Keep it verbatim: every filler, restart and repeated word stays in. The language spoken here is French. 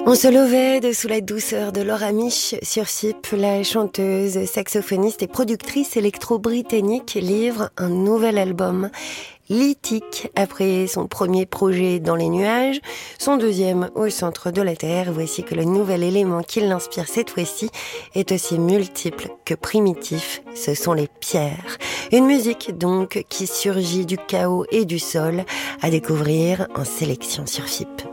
On se levait de sous la douceur de Laura Mich sur F I P. La chanteuse, saxophoniste et productrice électro-britannique livre un nouvel album. Lithique, après son premier projet Dans les nuages, son deuxième Au centre de la Terre, voici que le nouvel élément qui l'inspire cette fois-ci est aussi multiple que primitif, ce sont les pierres. Une musique donc qui surgit du chaos et du sol, à découvrir en sélection sur F I P.